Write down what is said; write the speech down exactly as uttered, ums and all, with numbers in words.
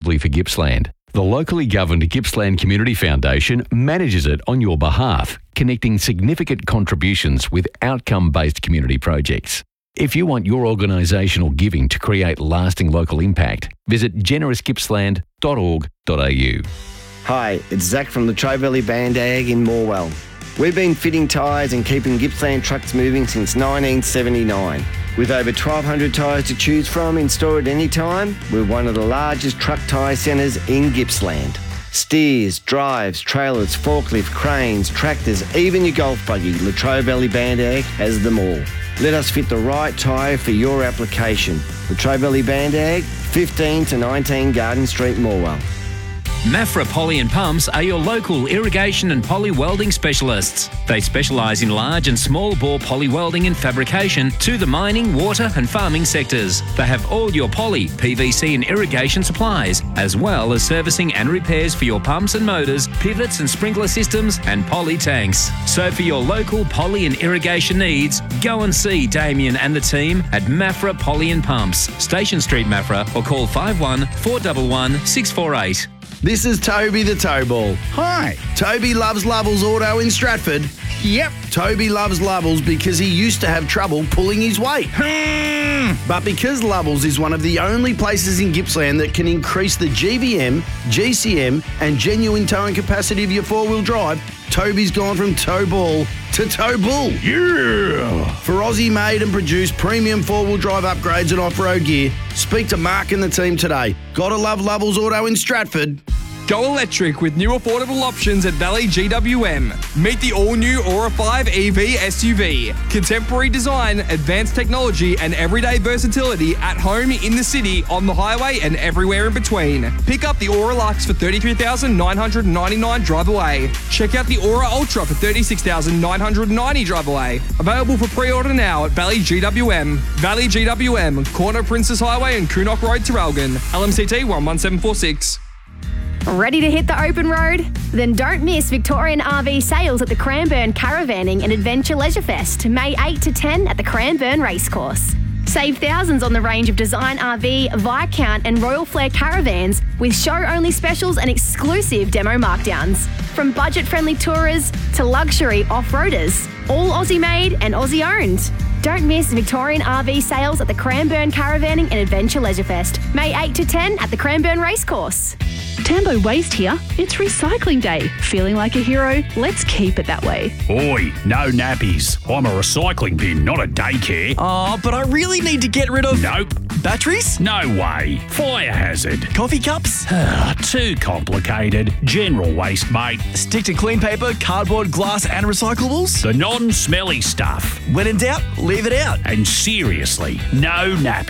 exclusively for Gippsland. The locally governed Gippsland Community Foundation manages it on your behalf, connecting significant contributions with outcome-based community projects. If you want your organisational giving to create lasting local impact, visit generous gippsland dot org dot a u. Hi, it's Zach from the Latrobe Valley Bandag in Morwell. We've been fitting tyres and keeping Gippsland trucks moving since nineteen seventy-nine. With over twelve hundred tyres to choose from in store at any time, we're one of the largest truck tyre centres in Gippsland. Steers, drives, trailers, forklift, cranes, tractors, even your golf buggy, Latrobe Valley Bandag has them all. Let us fit the right tyre for your application. Latrobe Valley Bandag, fifteen to nineteen Garden Street, Morwell. Mafra Poly and Pumps are your local irrigation and poly welding specialists. They specialise in large and small bore poly welding and fabrication to the mining, water and farming sectors. They have all your poly, P V C and irrigation supplies, as well as servicing and repairs for your pumps and motors, pivots and sprinkler systems and poly tanks. So for your local poly and irrigation needs, go and see Damien and the team at Mafra Poly and Pumps, Station Street, Mafra, or call five one four one one six four eight. This is Toby the Towball. Hi. Toby loves Lovell's Auto in Stratford. Yep. Toby loves Lovell's because he used to have trouble pulling his weight. But because Lovell's is one of the only places in Gippsland that can increase the G V M, G C M and genuine towing capacity of your four-wheel drive, Toby's gone from tow ball to tow bull. Yeah! For Aussie-made and produced premium four-wheel drive upgrades and off-road gear, speak to Mark and the team today. Gotta love Lovell's Auto in Stratford. Go electric with new affordable options at Valley G W M. Meet the all-new Aura five E V S U V. Contemporary design, advanced technology and everyday versatility at home, in the city, on the highway and everywhere in between. Pick up the Aura Luxe for thirty-three thousand nine hundred ninety-nine dollars drive away. Check out the Aura Ultra for thirty-six thousand nine hundred ninety dollars drive away. Available for pre-order now at Valley G W M. Valley G W M, corner Princess Highway and Coonok Road, Terralgan. L M C T one one seven four six. Ready to hit the open road? Then don't miss Victorian R V sales at the Cranbourne Caravanning and Adventure Leisure Fest, May eighth to ten at the Cranbourne Racecourse. Save thousands on the range of Design R V, Viscount and Royal Flair caravans with show-only specials and exclusive demo markdowns. From budget-friendly tourers to luxury off-roaders, all Aussie-made and Aussie-owned. Don't miss Victorian R V sales at the Cranbourne Caravanning and Adventure Leisure Fest, May eighth to ten at the Cranbourne Racecourse. Tambo Waste here. It's recycling day. Feeling like a hero? Let's keep it that way. Oi, no nappies. I'm a recycling bin, not a daycare. Oh, but I really need to get rid of... Nope. Batteries? No way. Fire hazard. Coffee cups? Too complicated. General waste, mate. Stick to clean paper, cardboard, glass and recyclables? The non-smelly stuff. When in doubt, leave it out. And seriously, no nappies.